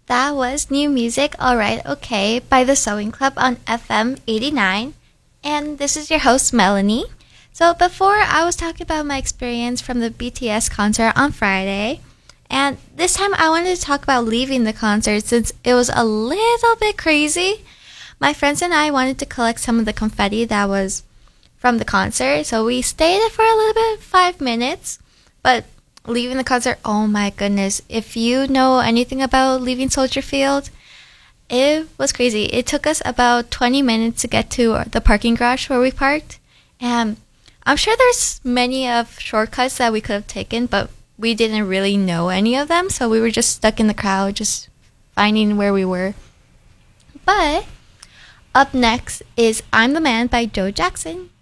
That was new music, Alright Okay, by the Sewing Club on FM 89. And this is your host, Melanie. So before, I was talking about my experience from the BTS concert on Friday. And this time, I wanted to talk about leaving the concert since it was a little bit crazy. My friends and I wanted to collect some of the confetti that was from the concert. So we stayed for a little bit, 5 minutes. But leaving the concert, oh my goodness. If you know anything about leaving Soldier Field, it was crazy. It took us about 20 minutes to get to the parking garage where we parked. And I'm sure there's many of shortcuts that we could have taken, but we didn't really know any of them. So we were just stuck in the crowd, just finding where we were. But up next is I'm the Man by Joe Jackson.